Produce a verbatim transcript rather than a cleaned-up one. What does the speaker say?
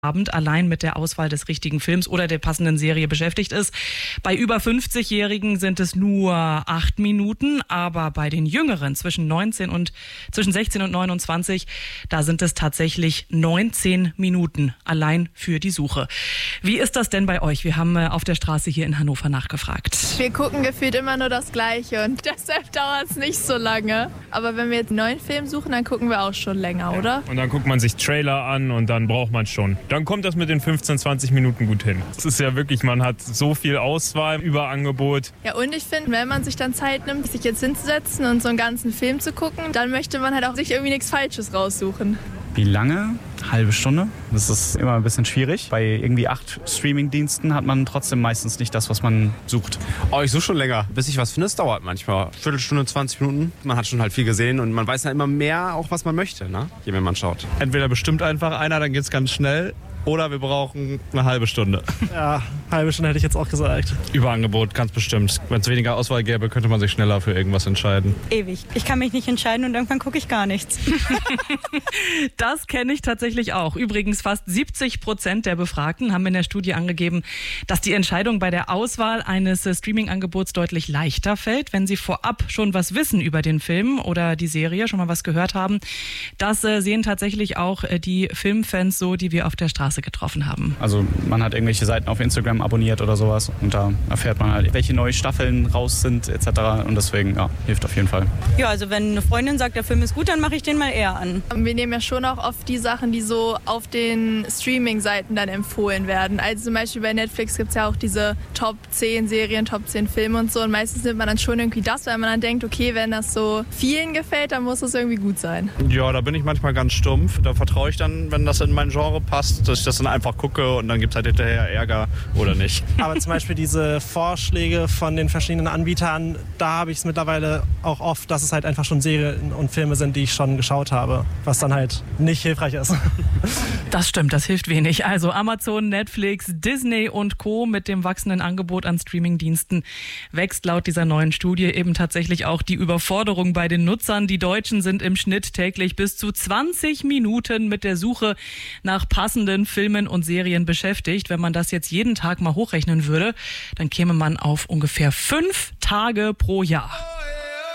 Abend allein mit der Auswahl des richtigen Films oder der passenden Serie beschäftigt ist. Bei über fünfzigjährigen sind es nur acht Minuten, aber bei den Jüngeren zwischen neunzehn und zwischen sechzehn und neunundzwanzig, da sind es tatsächlich neunzehn Minuten allein für die Suche. Wie ist das denn bei euch? Wir haben auf der Straße hier in Hannover nachgefragt. Wir gucken gefühlt immer nur das Gleiche und deshalb dauert es nicht so lange. Aber wenn wir jetzt einen neuen Film suchen, dann gucken wir auch schon länger, oder? Und dann guckt man sich Trailer an und dann braucht man schon. Dann kommt das mit den fünfzehn, zwanzig Minuten gut hin. Es ist ja wirklich, man hat so viel Auswahl, Überangebot. Ja, und ich finde, wenn man sich dann Zeit nimmt, sich jetzt hinzusetzen und so einen ganzen Film zu gucken, dann möchte man halt auch sich irgendwie nichts Falsches raussuchen. Wie lange? Halbe Stunde. Das ist immer ein bisschen schwierig. Bei irgendwie acht Streaming-Diensten hat man trotzdem meistens nicht das, was man sucht. Oh, ich suche schon länger. Bis ich was finde, es dauert manchmal. Viertelstunde, zwanzig Minuten. Man hat schon halt viel gesehen und man weiß ja immer mehr, auch was man möchte, ne? Je mehr man schaut. Entweder bestimmt einfach einer, dann geht's ganz schnell. Oder wir brauchen eine halbe Stunde. Ja, halbe Stunde hätte ich jetzt auch gesagt. Überangebot, ganz bestimmt. Wenn es weniger Auswahl gäbe, könnte man sich schneller für irgendwas entscheiden. Ewig. Ich kann mich nicht entscheiden und irgendwann gucke ich gar nichts. Das kenne ich tatsächlich auch. Übrigens, fast siebzig Prozent der Befragten haben in der Studie angegeben, dass die Entscheidung bei der Auswahl eines Streaming-Angebots deutlich leichter fällt, wenn sie vorab schon was wissen über den Film oder die Serie, schon mal was gehört haben. Das äh, sehen tatsächlich auch äh, die Filmfans so, die wir auf der Straße getroffen haben. Also man hat irgendwelche Seiten auf Instagram abonniert oder sowas und da erfährt man halt, welche neue Staffeln raus sind et cetera. Und deswegen, ja, hilft auf jeden Fall. Ja, also wenn eine Freundin sagt, der Film ist gut, dann mache ich den mal eher an. Wir nehmen ja schon auch oft die Sachen, die so auf den Streaming-Seiten dann empfohlen werden. Also zum Beispiel bei Netflix gibt es ja auch diese Top zehn Serien, Top zehn Filme und so. Und meistens nimmt man dann schon irgendwie das, weil man dann denkt, okay, wenn das so vielen gefällt, dann muss es irgendwie gut sein. Ja, da bin ich manchmal ganz stumpf. Da vertraue ich dann, wenn das in mein Genre passt, dass ich das dann einfach gucke und dann gibt es halt hinterher Ärger oder nicht. Aber zum Beispiel diese Vorschläge von den verschiedenen Anbietern, da habe ich es mittlerweile auch oft, dass es halt einfach schon Serien und Filme sind, die ich schon geschaut habe, was dann halt nicht hilfreich ist. Das stimmt, das hilft wenig. Also Amazon, Netflix, Disney und Co. mit dem wachsenden Angebot an Streamingdiensten wächst laut dieser neuen Studie eben tatsächlich auch die Überforderung bei den Nutzern. Die Deutschen sind im Schnitt täglich bis zu zwanzig Minuten mit der Suche nach passenden Filmen und Serien beschäftigt. Wenn man das jetzt jeden Tag mal hochrechnen würde, dann käme man auf ungefähr fünf Tage pro Jahr.